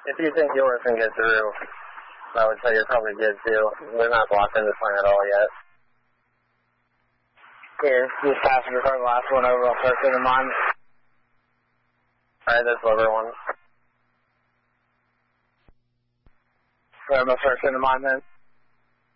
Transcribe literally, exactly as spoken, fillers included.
If you think yours can get through, I would say you're probably good too. We're not blocked in this line at all yet. Here, this passenger car, the last one over, I'll start sending mine. Alright, that's over one. Alright, I'm going to start sending mine then.